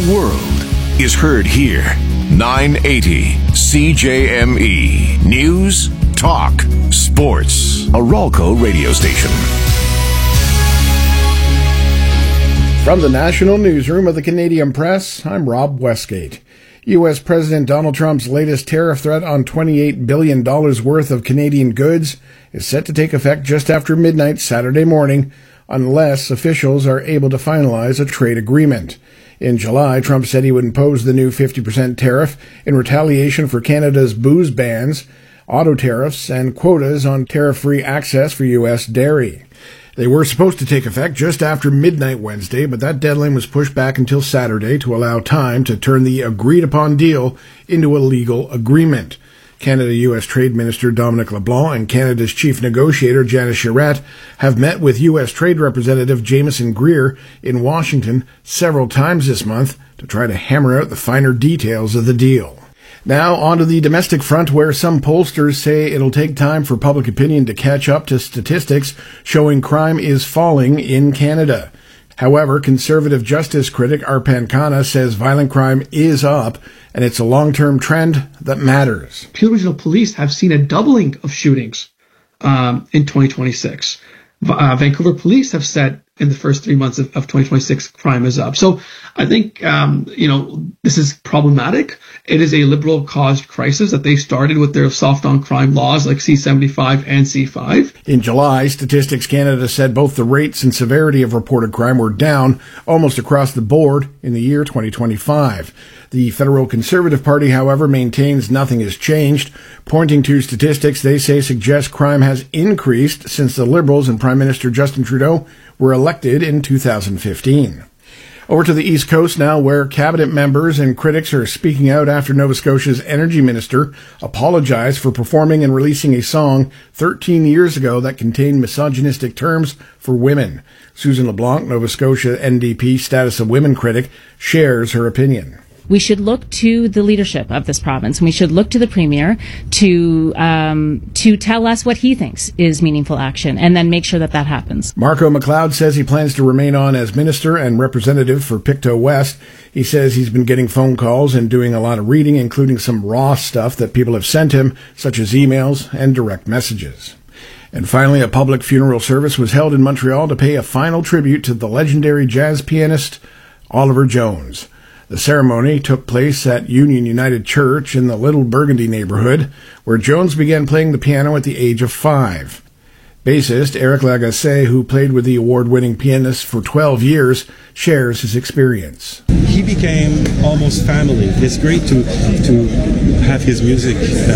world is heard here. 980 CJME. News, talk, sports. A Ralco radio station. From the National Newsroom of the Canadian Press, I'm Rob Westgate. U.S. President Donald Trump's latest tariff threat on $28 billion worth of Canadian goods is set to take effect just after midnight Saturday morning, unless officials are able to finalize a trade agreement. In July, Trump said he would impose the new 50% tariff in retaliation for Canada's booze bans, auto tariffs, and quotas on tariff-free access for U.S. dairy. They were supposed to take effect just after midnight Wednesday, but that deadline was pushed back until Saturday to allow time to turn the agreed-upon deal into a legal agreement. Canada-U.S. Trade Minister Dominic LeBlanc and Canada's chief negotiator Janice Charette have met with U.S. Trade Representative Jameson Greer in Washington several times this month to try to hammer out the finer details of the deal. Now, on to the domestic front, where some pollsters say it'll take time for public opinion to catch up to statistics showing crime is falling in Canada. However, conservative justice critic Arpan Khanna says violent crime is up, and it's a long-term trend that matters. Peel Regional Police have seen a doubling of shootings in 2026. Vancouver Police have said in the first 3 months of 2026, crime is up. So I think, this is problematic. It is a liberal-caused crisis that they started with their soft-on-crime laws like C-75 and C-5. In July, Statistics Canada said both the rates and severity of reported crime were down almost across the board in the year 2025. The Federal Conservative Party, however, maintains nothing has changed. Pointing to statistics they say suggest crime has increased since the Liberals and Prime Minister Justin Trudeau were elected in 2015. Over to the East Coast now, where cabinet members and critics are speaking out after Nova Scotia's energy minister apologized for performing and releasing a song 13 years ago that contained misogynistic terms for women. Susan LeBlanc, Nova Scotia NDP Status of Women critic, shares her opinion. We should look to the leadership of this province, and we should look to the Premier to tell us what he thinks is meaningful action, and then make sure that that happens. Marco McLeod says he plans to remain on as minister and representative for Pictou West. He says he's been getting phone calls and doing a lot of reading, including some raw stuff that people have sent him, such as emails and direct messages. And finally, a public funeral service was held in Montreal to pay a final tribute to the legendary jazz pianist Oliver Jones. The ceremony took place at Union United Church in the Little Burgundy neighborhood, where Jones began playing the piano at the age of 5. Bassist Eric Lagacé, who played with the award-winning pianist for 12 years, shares his experience. He became almost family. It's great to have his music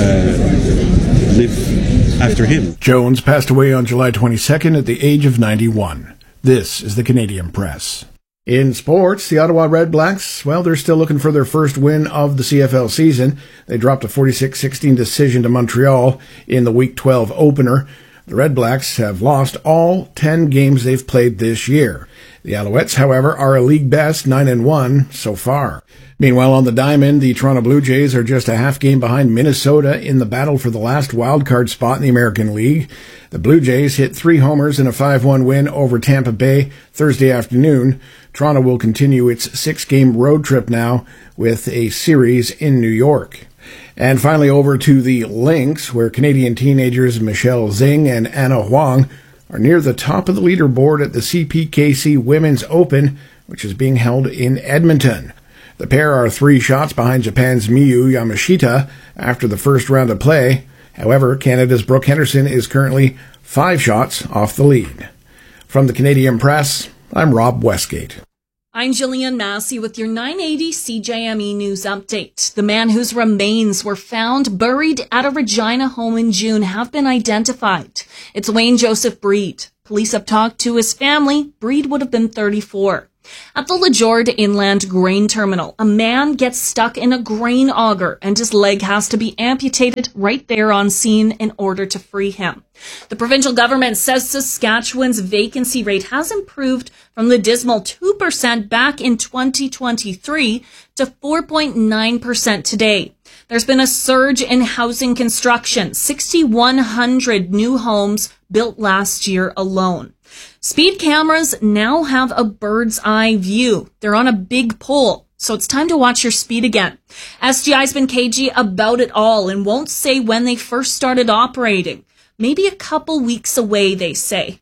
live after him. Jones passed away on July 22nd at the age of 91. This is the Canadian Press. In sports, the Ottawa Redblacks, they're still looking for their first win of the CFL season. They dropped a 46-16 decision to Montreal in the Week 12 opener. The Redblacks have lost all 10 games they've played this year. The Alouettes, however, are a league best 9-1 so far. Meanwhile, on the diamond, the Toronto Blue Jays are just a half game behind Minnesota in the battle for the last wildcard spot in the American League. The Blue Jays hit 3 homers in a 5-1 win over Tampa Bay Thursday afternoon. Toronto will continue its 6-game road trip now with a series in New York. And finally over to the Lynx, where Canadian teenagers Michelle Zing and Anna Huang are near the top of the leaderboard at the CPKC Women's Open, which is being held in Edmonton. The pair are 3 shots behind Japan's Miyu Yamashita after the first round of play. However, Canada's Brooke Henderson is currently 5 shots off the lead. From the Canadian Press, I'm Rob Westgate. I'm Jillian Massey with your 980 CJME News Update. The man whose remains were found buried at a Regina home in June have been identified. It's Wayne Joseph Breed. Police have talked to his family. Breed would have been 34. At the LeJord Inland Grain Terminal, a man gets stuck in a grain auger and his leg has to be amputated right there on scene in order to free him. The provincial government says Saskatchewan's vacancy rate has improved from the dismal 2% back in 2023 to 4.9% today. There's been a surge in housing construction, 6,100 new homes built last year alone. Speed cameras now have a bird's eye view. They're on a big pole, So it's time to watch your speed again. SGI's been cagey about it all and won't say when they first started operating. Maybe a couple weeks away, they say.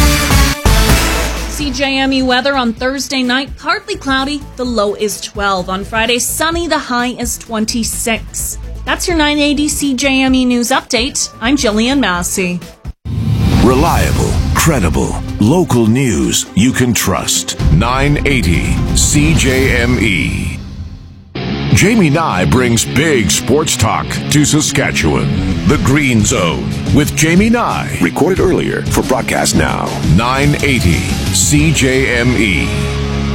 CJME weather on Thursday night, partly cloudy, the low is 12. On Friday, sunny, the high is 26. That's your 980 CJME News Update. I'm Jillian Massey. Reliable, credible, local news you can trust. 980 CJME. Jamie Nye brings big sports talk to Saskatchewan. The Green Zone with Jamie Nye. Recorded earlier for broadcast now. 980 CJME.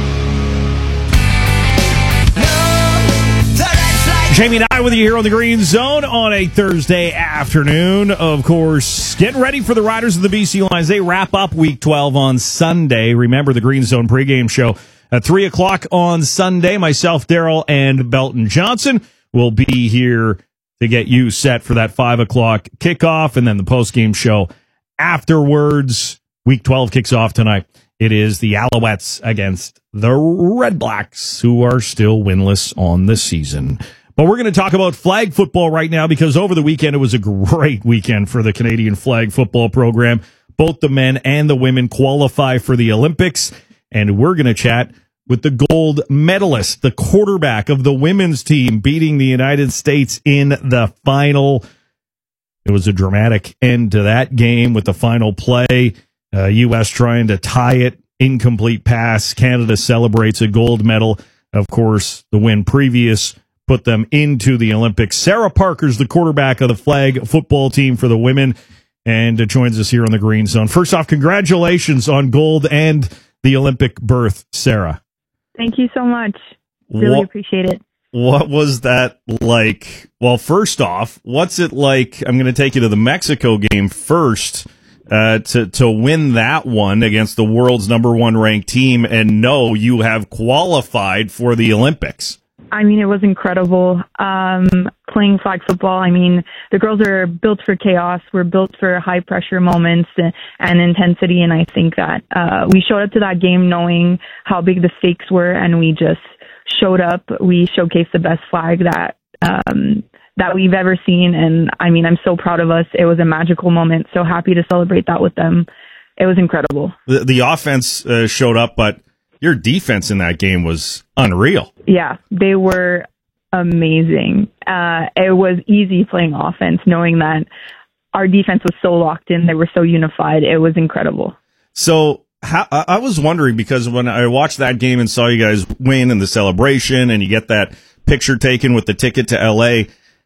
Jamie and I with you here on the Green Zone on a Thursday afternoon. Of course, getting ready for the Riders of the BC Lions. They wrap up Week 12 on Sunday. Remember the Green Zone pregame show at 3 o'clock on Sunday. Myself, Daryl, and Belton Johnson will be here to get you set for that 5 o'clock kickoff, and then the postgame show afterwards. Week 12 kicks off tonight. It is the Alouettes against the Red Blacks, who are still winless on the season. But we're going to talk about flag football right now because over the weekend, it was a great weekend for the Canadian flag football program. Both the men and the women qualify for the Olympics, and we're going to chat with the gold medalist, the quarterback of the women's team, beating the United States in the final. It was a dramatic end to that game with the final play. U.S. trying to tie it, incomplete pass. Canada celebrates a gold medal. Of course, the win previous put them into the Olympics. Sarah Parker's the quarterback of the flag football team for the women and joins us here on the Green Zone. First off, congratulations on gold and the Olympic berth, Sarah. Thank you so much. Really appreciate it. What was that like? Well, first off, what's it like? I'm going to take you to the Mexico game first to win that one against the world's number one ranked team and know you have qualified for the Olympics. I mean, it was incredible. Playing flag football, I mean, the girls are built for chaos. We're built for high-pressure moments and intensity, and I think that we showed up to that game knowing how big the stakes were, and we just showed up. We showcased the best flag that we've ever seen, and, I mean, I'm so proud of us. It was a magical moment. So happy to celebrate that with them. It was incredible. The offense showed up, but your defense in that game was unreal. Yeah, they were amazing. It was easy playing offense, knowing that our defense was so locked in. They were so unified. It was incredible. So I was wondering, because when I watched that game and saw you guys win and the celebration and you get that picture taken with the ticket to LA,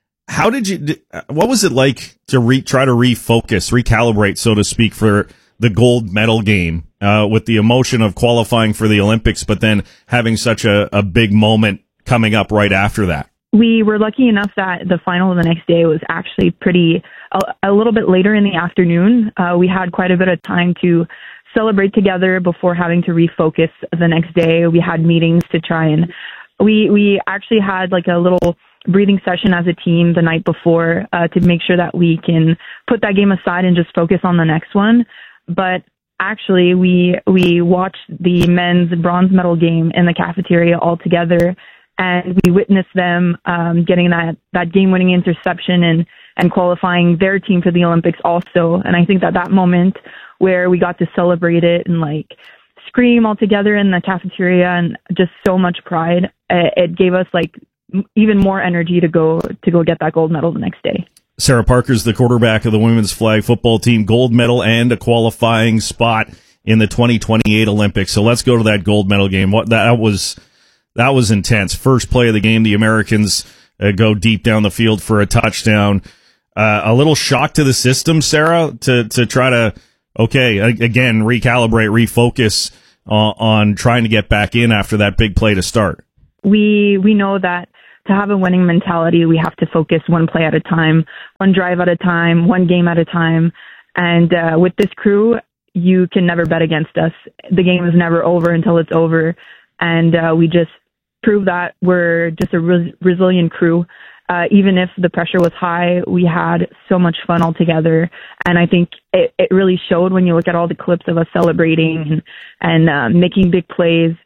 what was it like to try to refocus, recalibrate, so to speak, for the gold medal game with the emotion of qualifying for the Olympics, but then having such a big moment coming up right after that? We were lucky enough that the final the next day was actually a little bit later in the afternoon. We had quite a bit of time to celebrate together before having to refocus the next day. We had meetings to try and we actually had like a little breathing session as a team the night before to make sure that we can put that game aside and just focus on the next one. But actually, we watched the men's bronze medal game in the cafeteria all together, and we witnessed them getting that game-winning interception and qualifying their team for the Olympics also. And I think that moment where we got to celebrate it and like scream all together in the cafeteria and just so much pride, it gave us like even more energy to go get that gold medal the next day. Sarah Parker's the quarterback of the women's flag football team, gold medal and a qualifying spot in the 2028 Olympics. So let's go to that gold medal game. That was intense. First play of the game, the Americans go deep down the field for a touchdown. A little shock to the system, Sarah, to try to, again, recalibrate, refocus on trying to get back in after that big play to start. We know that to have a winning mentality, we have to focus one play at a time, one drive at a time, one game at a time. And with this crew, you can never bet against us. The game is never over until it's over. And we just prove that we're just a resilient crew. Even if the pressure was high, we had so much fun all together. And I think it really showed when you look at all the clips of us celebrating and making big plays.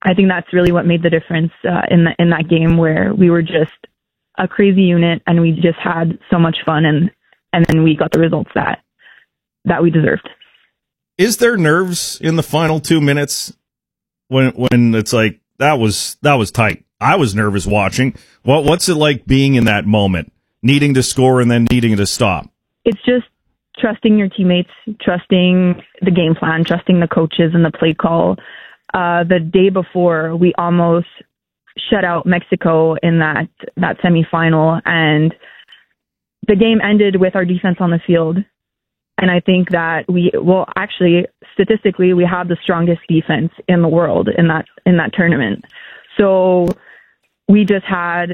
I think that's really what made the difference in that game, where we were just a crazy unit and we just had so much fun, and then we got the results that we deserved. Is there nerves in the final 2 minutes when it's like that was tight? I was nervous watching. What's it like being in that moment, needing to score and then needing to stop? It's just trusting your teammates, trusting the game plan, trusting the coaches and the play call. The day before, we almost shut out Mexico in that semifinal, and the game ended with our defense on the field. And I think that statistically, we have the strongest defense in the world in that tournament. So we just had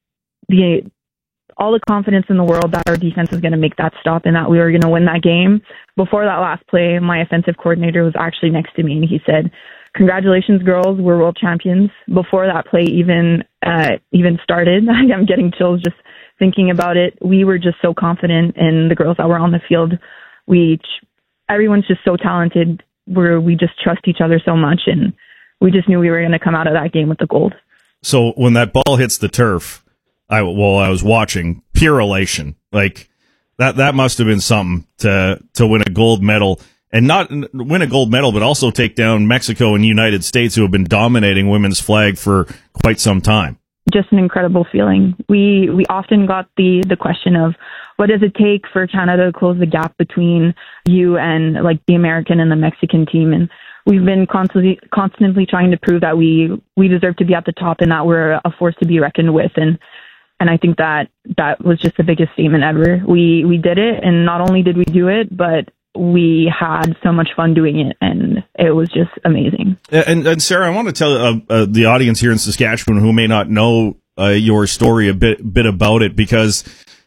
all the confidence in the world that our defense was going to make that stop and that we were going to win that game. Before that last play, my offensive coordinator was actually next to me, and he said, "Congratulations, girls, we're world champions." Before that play even started, I'm getting chills just thinking about it. We were just so confident in the girls that were on the field. Everyone's just so talented. We just trust each other so much, and we just knew we were going to come out of that game with the gold. So when that ball hits the turf, I was watching, pure elation. Like that must have been something to win a gold medal, and not win a gold medal, but also take down Mexico and United States, who have been dominating women's flag for quite some time. Just an incredible feeling. We often got the question of, what does it take for Canada to close the gap between you and like the American and the Mexican team? And we've been constantly trying to prove that we deserve to be at the top and that we're a force to be reckoned with. And I think that was just the biggest statement ever. We did it, and not only did we do it, but we had so much fun doing it, and it was just amazing. And Sarah, I want to tell the audience here in Saskatchewan who may not know your story a bit about it, because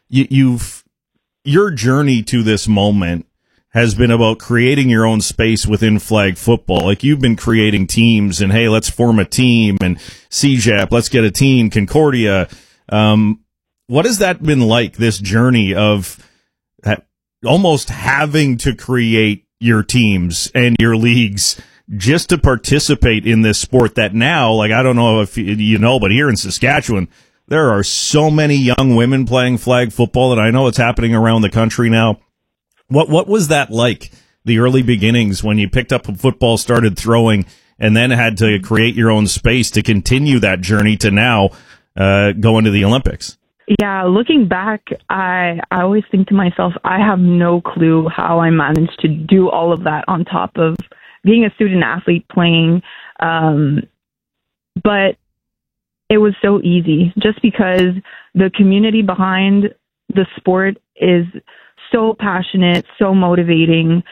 your journey to this moment has been about creating your own space within flag football. Like, you've been creating teams, and hey, let's form a team, and CJAP, let's get a team, Concordia. What has that been like, this journey of almost having to create your teams and your leagues just to participate in this sport that now, like, I don't know if you know, but here in Saskatchewan, there are so many young women playing flag football, and I know it's happening around the country now. What was that like, the early beginnings when you picked up a football, started throwing, and then had to create your own space to continue that journey to now going to the Olympics? Yeah, looking back, I always think to myself, I have no clue how I managed to do all of that on top of being a student athlete playing. But it was so easy, just because the community behind the sport is so passionate, so motivating.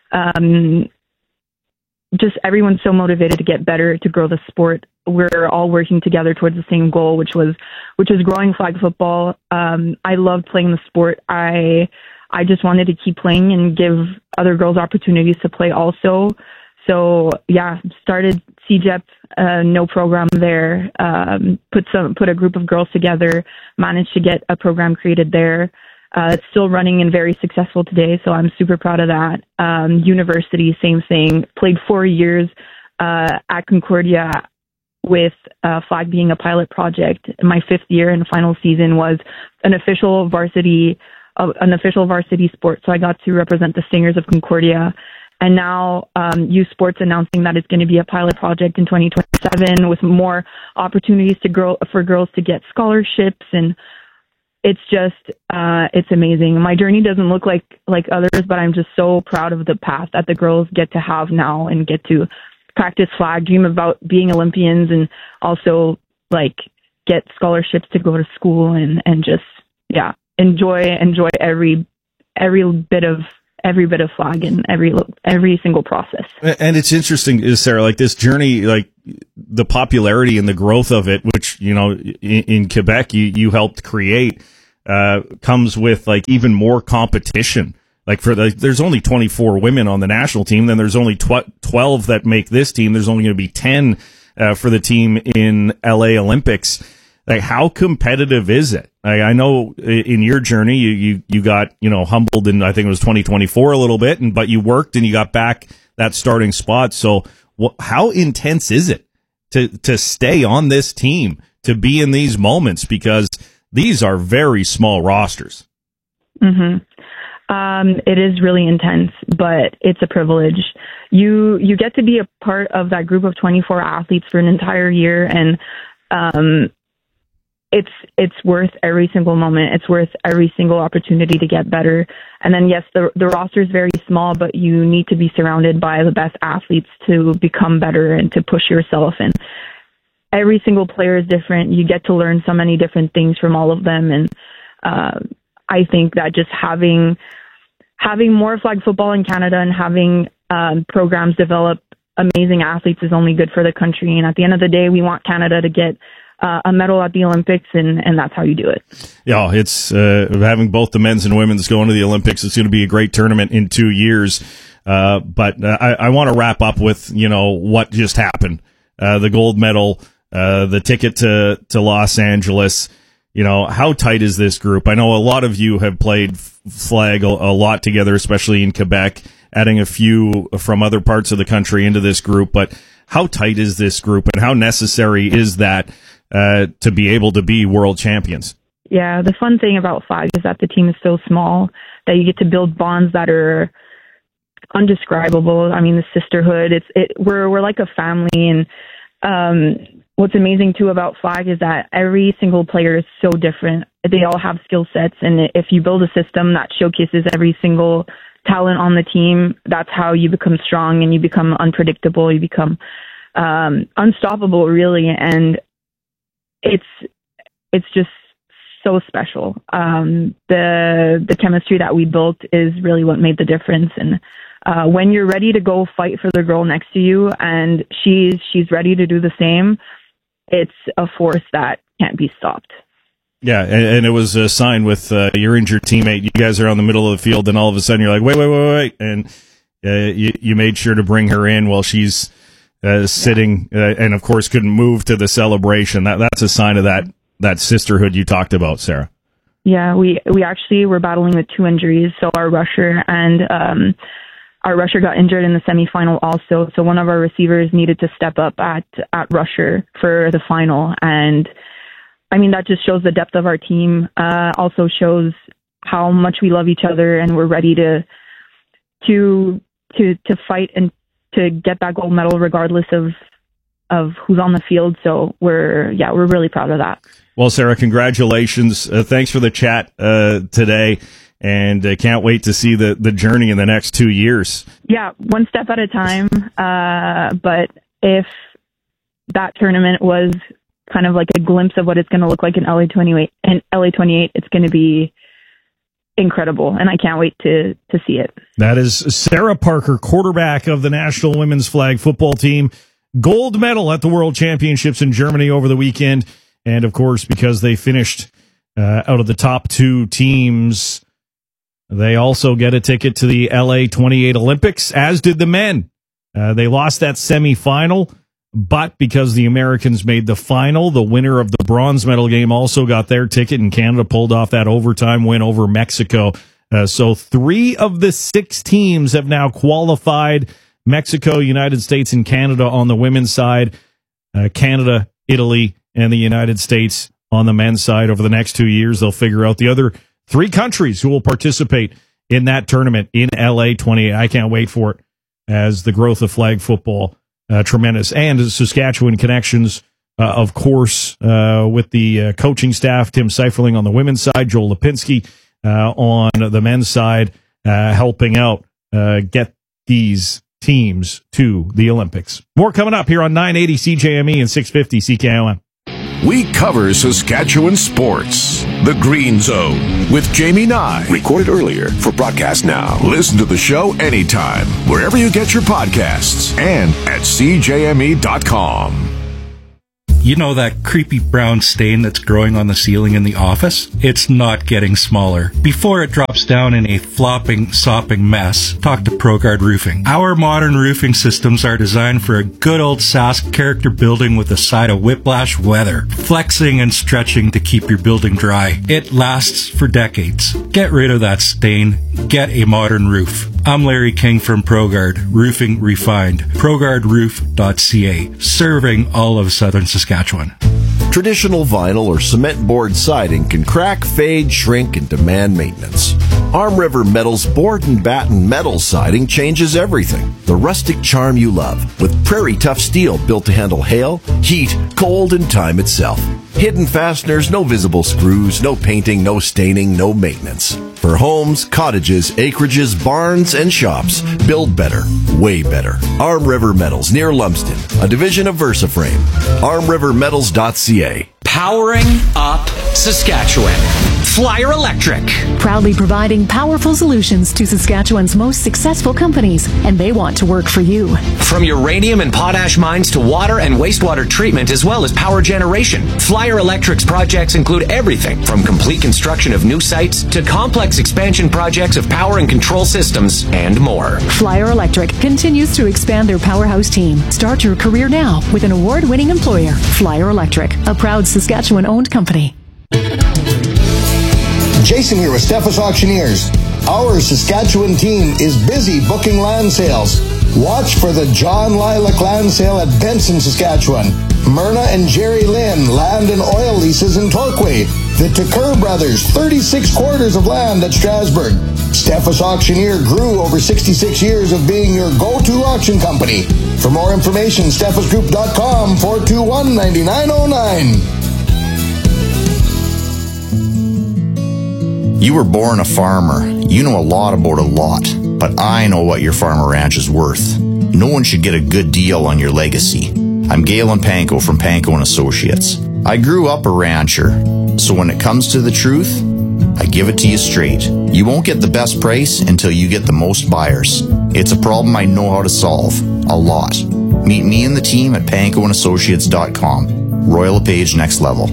Just everyone's so motivated to get better, to grow the sport. We're all working together towards the same goal, which was growing flag football. I loved playing the sport. I just wanted to keep playing and give other girls opportunities to play also. So yeah, started CJEP, no program there. Put a group of girls together, managed to get a program created there. It's still running and very successful today, so I'm super proud of that. University, same thing. Played 4 years at Concordia with flag being a pilot project. My 5th year and final season was an official varsity sport, so I got to represent the Stingers of Concordia. And now U Sports announcing that it's going to be a pilot project in 2027 with more opportunities for girls to get scholarships, and it's just it's amazing. My journey doesn't look like others, but I'm just so proud of the path that the girls get to have now and get to practice flag, dream about being Olympians, and also like get scholarships to go to school and just enjoy every bit of flag and every single process. And it's interesting, Sarah, like this journey, like the popularity and the growth of it, which, you know, in Quebec you helped create, comes with like even more competition. Like there's only 24 women on the national team, then there's only 12 that make this team. There's only going to be 10 for the team in LA Olympics. Like, how competitive is it? I know in your journey, you got, you know, humbled in, I think it was 2024 a little bit, but you worked and you got back that starting spot. So how intense is it to stay on this team, to be in these moments, because these are very small rosters. Mm-hmm. It is really intense, but it's a privilege. You get to be a part of that group of 24 athletes for an entire year, and it's worth every single moment. It's worth every single opportunity to get better. And then, yes, the roster is very small, but you need to be surrounded by the best athletes to become better and to push yourself. And every single player is different. You get to learn so many different things from all of them. And I think that just having more flag football in Canada and having programs develop amazing athletes is only good for the country. And at the end of the day, we want Canada to get a medal at the Olympics, and that's how you do it. Yeah, it's having both the men's and women's going to the Olympics. It's going to be a great tournament in 2 years. But I want to wrap up with, what just happened. The gold medal, the ticket to Los Angeles. How tight is this group? I know a lot of you have played flag a lot together, especially in Quebec, adding a few from other parts of the country into this group. But how tight is this group, and how necessary is that to be able to be world champions? Yeah, the fun thing about flag is that the team is so small that you get to build bonds that are undescribable. I mean, the sisterhood, we're like a family. And what's amazing too about flag is that every single player is so different. They all have skill sets, and if you build a system that showcases every single talent on the team, that's how you become strong and you become unpredictable. You become unstoppable, really. And it's just so special. The chemistry that we built is really what made the difference. And when you're ready to go fight for the girl next to you, and she's ready to do the same, it's a force that can't be stopped. Yeah, and it was a sign with your injured teammate. You guys are on the middle of the field, and all of a sudden you're like, wait, and you made sure to bring her in while she's sitting, and of course couldn't move to the celebration. That's a sign of that sisterhood you talked about, Sarah. Yeah, we actually were battling with 2 injuries. So our rusher got injured in the semifinal also. So one of our receivers needed to step up at rusher for the final. And I mean, that just shows the depth of our team. Also shows how much we love each other, and we're ready to fight and to get that gold medal regardless of who's on the field. So we're really proud of that. Well, Sarah, congratulations. Thanks for the chat today, and can't wait to see the journey in the next 2 years. Yeah, one step at a time. But if that tournament was kind of like a glimpse of what it's going to look like in LA 28, it's going to be incredible, and I can't wait to see it. That is Sarah Parker, quarterback of the national women's flag football team. Gold medal at the World Championships in Germany over the weekend. And, of course, because they finished out of the top 2 teams, they also get a ticket to the LA 28 Olympics, as did the men. They lost that semifinal, but because the Americans made the final, the winner of the bronze medal game also got their ticket, and Canada pulled off that overtime win over Mexico. So 3 of the 6 teams have now qualified: Mexico, United States, and Canada on the women's side, Canada, Italy, and the United States on the men's side. Over the next 2 years, they'll figure out the other 3 countries who will participate in that tournament in LA 28. I can't wait for it, as the growth of flag football, tremendous. And Saskatchewan connections, of course, with the coaching staff, Tim Seiferling on the women's side, Joel Lipinski on the men's side, helping out get these teams to the Olympics. More coming up here on 980 CJME and 650 CKOM. We cover Saskatchewan sports. The Green Zone with Jamie Nye. Recorded earlier for broadcast now. Listen to the show anytime, wherever you get your podcasts, and at CJME.com. You know that creepy brown stain that's growing on the ceiling in the office? It's not getting smaller. Before it drops down in a flopping, sopping mess, talk to ProGuard Roofing. Our modern roofing systems are designed for a good old Sask character building with a side of whiplash weather, flexing and stretching to keep your building dry. It lasts for decades. Get rid of that stain. Get a modern roof. I'm Larry King from ProGuard, Roofing Refined, ProGuardRoof.ca, serving all of southern Saskatchewan. Traditional vinyl or cement board siding can crack, fade, shrink, and demand maintenance. Arm River Metal's board and batten metal siding changes everything. The rustic charm you love, with prairie tough steel built to handle hail, heat, cold, and time itself. Hidden fasteners, no visible screws, no painting, no staining, no maintenance. For homes, cottages, acreages, barns, and shops, build better, way better. Arm River Metals near Lumsden, a division of VersaFrame. ArmRiverMetals.ca. Powering up Saskatchewan. Flyer Electric. Proudly providing powerful solutions to Saskatchewan's most successful companies, and they want to work for you. From uranium and potash mines to water and wastewater treatment, as well as power generation, Flyer Electric's projects include everything from complete construction of new sites to complex expansion projects of power and control systems and more. Flyer Electric continues to expand their powerhouse team. Start your career now with an award-winning employer, Flyer Electric, a proud Saskatchewan-owned company. Jason here with Steffes Auctioneers. Our Saskatchewan team is busy booking land sales. Watch for the John Lilac Land Sale at Benson, Saskatchewan. Myrna and Jerry Lynn Land and Oil Leases in Torquay. The Tucker Brothers 36 quarters of land at Strasbourg. Steffes Auctioneer grew over 66 years of being your go-to auction company. For more information, steffesgroup.com 421-9909. You were born a farmer. You know a lot about a lot, but I know what your farm or ranch is worth. No one should get a good deal on your legacy. I'm Galen Panko from Panko & Associates. I grew up a rancher, so when it comes to the truth, I give it to you straight. You won't get the best price until you get the most buyers. It's a problem I know how to solve. A lot. Meet me and the team at pankoandassociates.com. Royal LePage Next Level.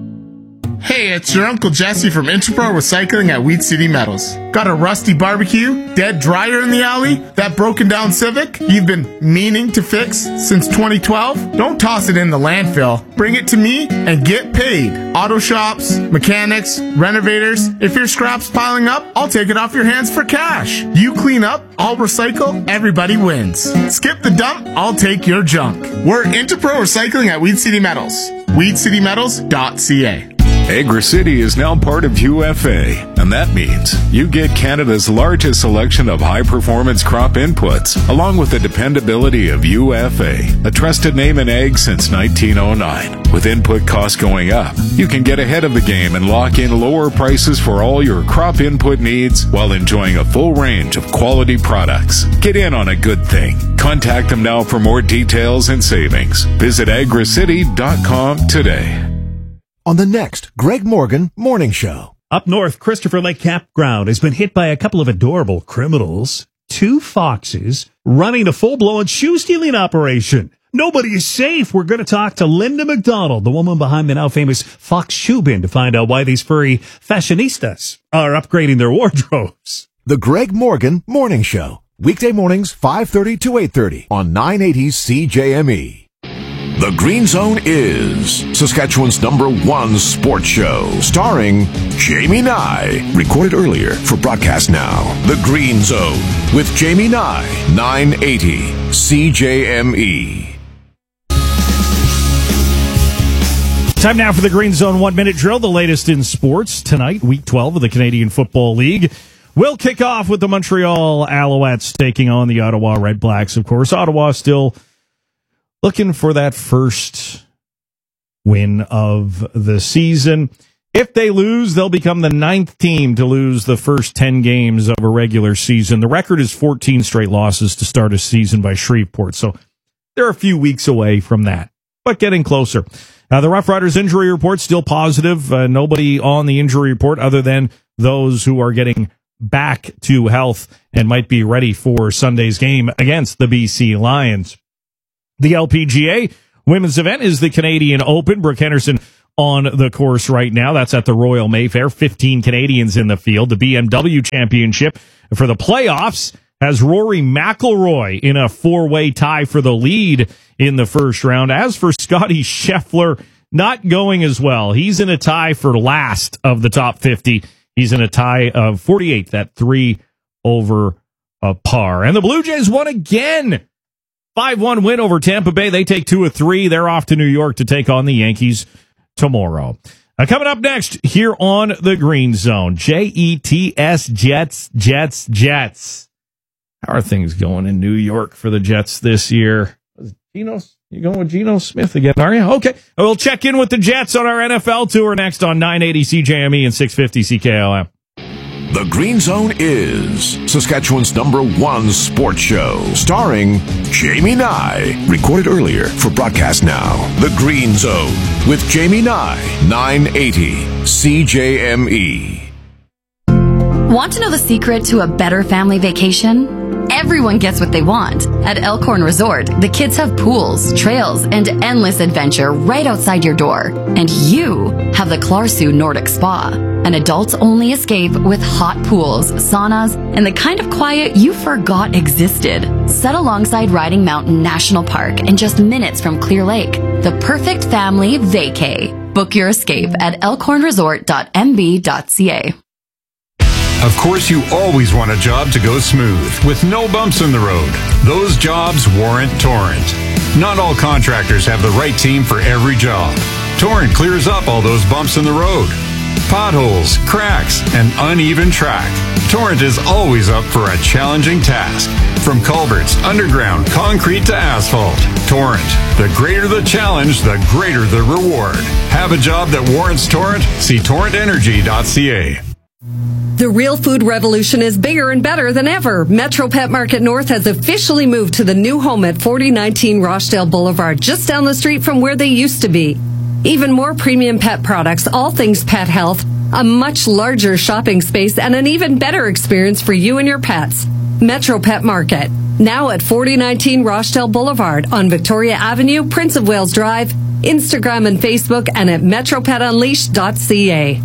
Hey, it's your Uncle Jesse from Interpro Recycling at Wheat City Metals. Got a rusty barbecue, dead dryer in the alley, that broken down Civic you've been meaning to fix since 2012? Don't toss it in the landfill. Bring it to me and get paid. Auto shops, mechanics, renovators. If your scrap's piling up, I'll take it off your hands for cash. You clean up, I'll recycle, everybody wins. Skip the dump, I'll take your junk. We're Interpro Recycling at Wheat City Metals. WheatCityMetals.ca. AgriCity is now part of UFA, and that means you get Canada's largest selection of high-performance crop inputs, along with the dependability of UFA, a trusted name in ag since 1909. With input costs going up, you can get ahead of the game and lock in lower prices for all your crop input needs while enjoying a full range of quality products. Get in on a good thing. Contact them now for more details and savings. Visit agricity.com today. On the next Greg Morgan Morning Show. Up north, Christopher Lake Campground has been hit by a couple of adorable criminals. 2 foxes running a full-blown shoe-stealing operation. Nobody is safe. We're going to talk to Linda McDonald, the woman behind the now famous Fox Shoe Bin, to find out why these furry fashionistas are upgrading their wardrobes. The Greg Morgan Morning Show. Weekday mornings, 5:30 to 8:30 on 980 CJME. The Green Zone is Saskatchewan's #1 sports show, starring Jamie Nye. Recorded earlier for broadcast now. The Green Zone with Jamie Nye, 980 CJME. Time now for the Green Zone 1-minute drill, the latest in sports. Tonight, Week 12 of the Canadian Football League. We'll kick off with the Montreal Alouettes taking on the Ottawa Red Blacks, of course. Ottawa still looking for that first win of the season. If they lose, they'll become the 9th team to lose the first 10 games of a regular season. The record is 14 straight losses to start a season by Shreveport, so they're a few weeks away from that, but getting closer. The Rough Riders injury report still positive. Nobody on the injury report other than those who are getting back to health and might be ready for Sunday's game against the BC Lions. The LPGA women's event is the Canadian Open. Brooke Henderson on the course right now. That's at the Royal Mayfair. 15 Canadians in the field. The BMW Championship for the playoffs has Rory McIlroy in a 4-way tie for the lead in the first round. As for Scotty Scheffler, not going as well. He's in a tie for last of the top 50. He's in a tie of 48th at 3 over par. And the Blue Jays won again. 5-1 win over Tampa Bay. They take 2 of 3. They're off to New York to take on the Yankees tomorrow. Coming up next here on the Green Zone, Jets, Jets. How are things going in New York for the Jets this year? You going with Geno Smith again, are you? Okay. We'll check in with the Jets on our NFL tour next on 980 CJME and 650 CKLM. The Green Zone is Saskatchewan's #1 sports show, starring Jamie Nye. Recorded earlier for broadcast now. The Green Zone with Jamie Nye, 980 CJME. Want to know the secret to a better family vacation? Everyone gets what they want. At Elkhorn Resort, the kids have pools, trails, and endless adventure right outside your door. And you have the Clarsu Nordic Spa, an adults-only escape with hot pools, saunas, and the kind of quiet you forgot existed. Set alongside Riding Mountain National Park and just minutes from Clear Lake. The perfect family vacay. Book your escape at elkhornresort.mb.ca. Of course, you always want a job to go smooth, with no bumps in the road. Those jobs warrant Torrent. Not all contractors have the right team for every job. Torrent clears up all those bumps in the road. Potholes, cracks, and uneven track. Torrent is always up for a challenging task. From culverts, underground, concrete to asphalt. Torrent. The greater the challenge, the greater the reward. Have a job that warrants Torrent? See torrentenergy.ca. The real food revolution is bigger and better than ever. Metro Pet Market North has officially moved to the new home at 4019 Rochdale Boulevard, just down the street from where they used to be. Even more premium pet products, all things pet health, a much larger shopping space, and an even better experience for you and your pets. Metro Pet Market, now at 4019 Rochdale Boulevard on Victoria Avenue, Prince of Wales Drive, Instagram and Facebook, and at metropetunleashed.ca.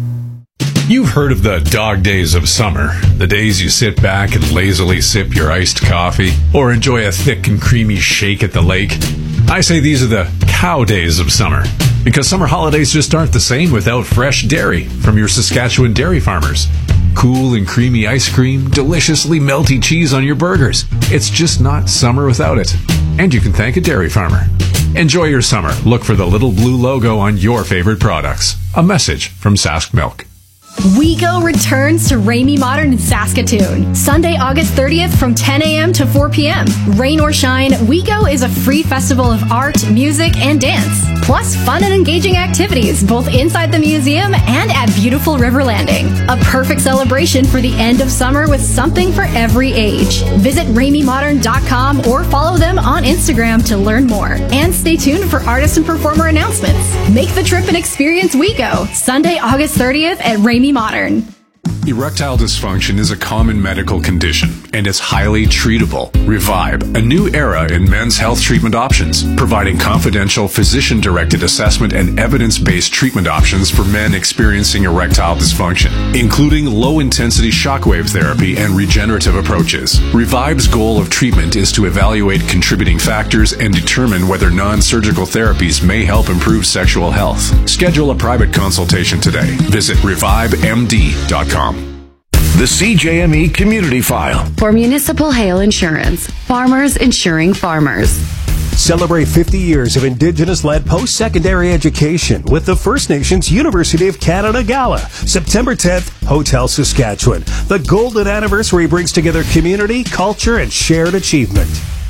You've heard of the dog days of summer, the days you sit back and lazily sip your iced coffee or enjoy a thick and creamy shake at the lake. I say these are the cow days of summer, because summer holidays just aren't the same without fresh dairy from your Saskatchewan dairy farmers. Cool and creamy ice cream, deliciously melty cheese on your burgers. It's just not summer without it. And you can thank a dairy farmer. Enjoy your summer. Look for the little blue logo on your favorite products. A message from Sask Milk. WeGo returns to Ramey Modern in Saskatoon, Sunday, August 30th from 10 a.m. to 4 p.m. Rain or shine, WeGo is a free festival of art, music, and dance, plus fun and engaging activities both inside the museum and at beautiful River Landing. A perfect celebration for the end of summer with something for every age. Visit RameyModern.com or follow them on Instagram to learn more. And stay tuned for artist and performer announcements. Make the trip and experience WeGo, Sunday, August 30th at Ramey Modern. Erectile dysfunction is a common medical condition, and it's highly treatable. Revive, a new era in men's health treatment options, providing confidential physician-directed assessment and evidence-based treatment options for men experiencing erectile dysfunction, including low-intensity shockwave therapy and regenerative approaches. Revive's goal of treatment is to evaluate contributing factors and determine whether non-surgical therapies may help improve sexual health. Schedule a private consultation today. Visit revivemd.com. The CJME Community File. For Municipal Hail Insurance, farmers insuring farmers. Celebrate 50 years of Indigenous-led post-secondary education with the First Nations University of Canada Gala, September 10th, Hotel Saskatchewan. The golden anniversary brings together community, culture, and shared achievement.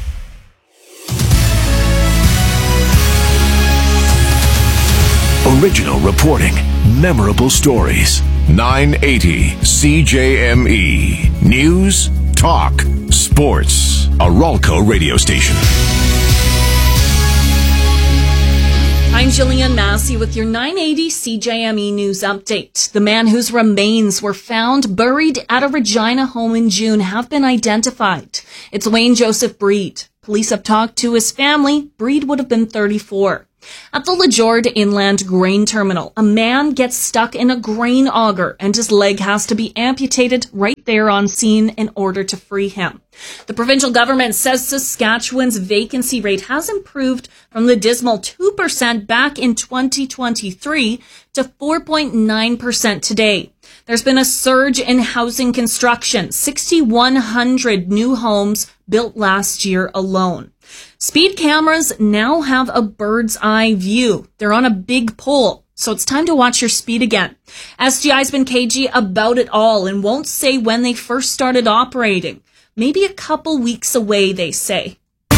Original reporting, memorable stories. 980 CJME. News, talk, sports. A Ralco radio station. I'm Jillian Massey with your 980 CJME news update. The man whose remains were found buried at a Regina home in June have been identified. It's Wayne Joseph Breed. Police have talked to his family. Breed would have been 34. At the LeJord Inland Grain Terminal, a man gets stuck in a grain auger and his leg has to be amputated right there on scene in order to free him. The provincial government says Saskatchewan's vacancy rate has improved from the dismal 2% back in 2023 to 4.9% today. There's been a surge in housing construction, 6,100 new homes built last year alone. Speed cameras now have a bird's eye view. They're on a big pole, so it's time to watch your speed again. SGI's been cagey about it all and won't say when they first started operating. Maybe a couple weeks away, they say.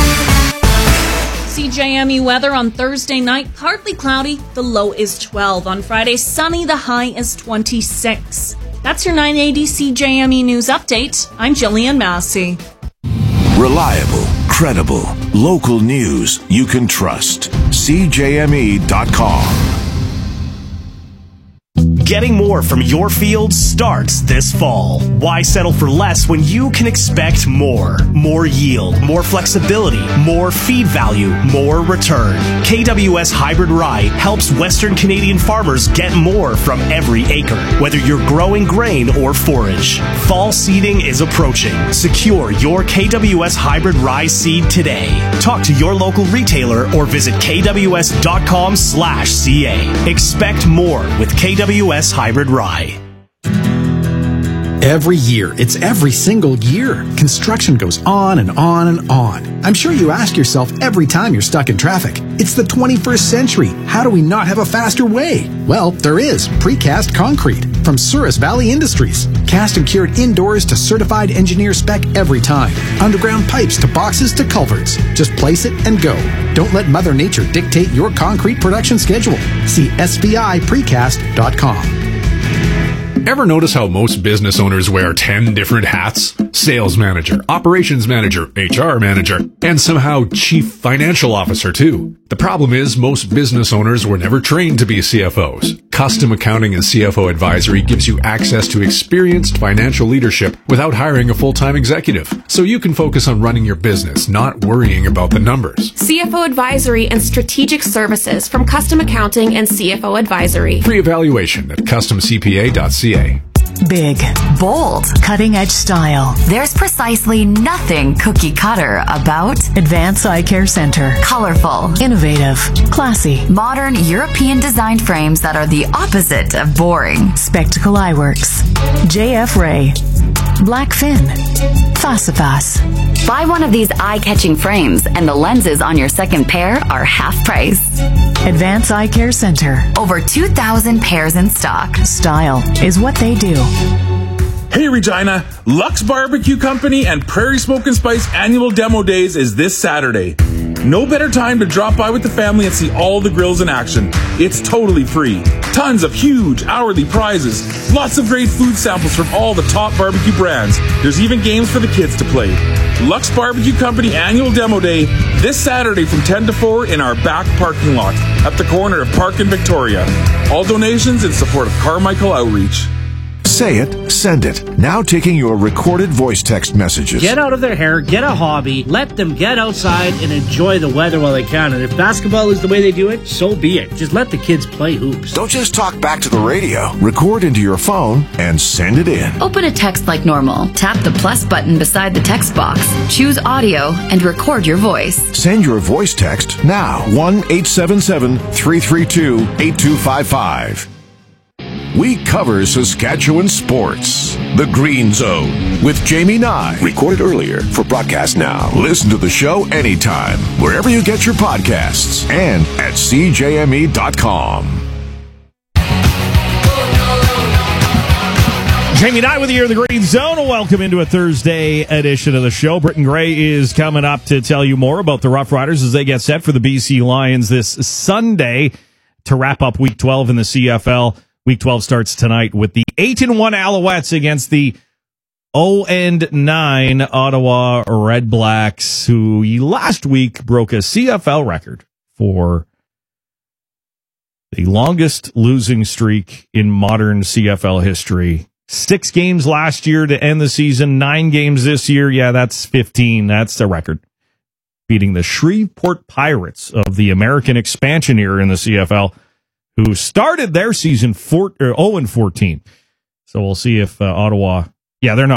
CJME weather on Thursday night, partly cloudy, the low is 12. On Friday, sunny, the high is 26. That's your 980 CJME News Update. I'm Jillian Massey. Reliable, credible, local news you can trust. CJME.com. Getting more from your field starts this fall. Why settle for less when you can expect more? More yield, more flexibility, more feed value, more return. KWS Hybrid Rye helps Western Canadian farmers get more from every acre, whether you're growing grain or forage. Fall seeding is approaching. Secure your KWS Hybrid Rye seed today. Talk to your local retailer or visit kws.com/ca. Expect more with KWS Hybrid Rye. Every year, it's every single year. Construction goes on and on and on. I'm sure you ask yourself every time you're stuck in traffic, it's the 21st century. How do we not have a faster way? Well, there is. Precast concrete from Souris Valley Industries. Cast and cured indoors to certified engineer spec every time. Underground pipes to boxes to culverts. Just place it and go. Don't let Mother Nature dictate your concrete production schedule. See SVIPrecast.com. Ever notice how most business owners wear 10 different hats? Sales manager, operations manager, HR manager, and somehow chief financial officer too. The problem is most business owners were never trained to be CFOs. Custom Accounting and CFO Advisory gives you access to experienced financial leadership without hiring a full-time executive. So you can focus on running your business, not worrying about the numbers. CFO Advisory and Strategic Services from Custom Accounting and CFO Advisory. Free evaluation at customcpa.ca. Big, bold, cutting-edge style. There's precisely nothing cookie cutter about Advance Eye Care Center. Colorful, innovative, classy, modern European designed frames that are the opposite of boring. Spectacle Eyeworks, JF Ray, Blackfin, Fasifas. Buy one of these eye-catching frames and the lenses on your second pair are half price. Advance Eye Care Center. Over 2,000 pairs in stock. Style is what they do. Hey Regina, Lux Barbecue Company and Prairie Smoke and Spice annual demo days is this Saturday. No better time to drop by with the family and see all the grills in action. It's totally free. Tons of huge hourly prizes. Lots of great food samples from all the top barbecue brands. There's even games for the kids to play. Lux Barbecue Company annual demo day this Saturday from 10 to 4 in our back parking lot at the corner of Park and Victoria. All donations in support of Carmichael Outreach. Say it, send it. Now taking your recorded voice text messages. Get out of their hair, get a hobby, let them get outside and enjoy the weather while they can. And if basketball is the way they do it, so be it. Just let the kids play hoops. Don't just talk back to the radio. Record into your phone and send it in. Open a text like normal. Tap the plus button beside the text box. Choose audio and record your voice. Send your voice text now. 1-877-332-8255. We cover Saskatchewan sports. The Green Zone with Jamie Nye. Recorded earlier for broadcast now. Listen to the show anytime, wherever you get your podcasts and at CJME.com. Jamie Nye with you here in the Green Zone. Welcome into a Thursday edition of the show. Britton Gray is coming up to tell you more about the Rough Riders as they get set for the BC Lions this Sunday to wrap up Week 12 in the CFL. Week 12 starts tonight with the 8-1 Alouettes against the 0-9 Ottawa Red Blacks, who last week broke a CFL record for the longest losing streak in modern CFL history. 6 games last year to end the season, 9 games this year. Yeah, that's 15. That's a record. beating the Shreveport Pirates of the American expansion era in the CFL, who started their season 0-14. So we'll see if Ottawa, they're not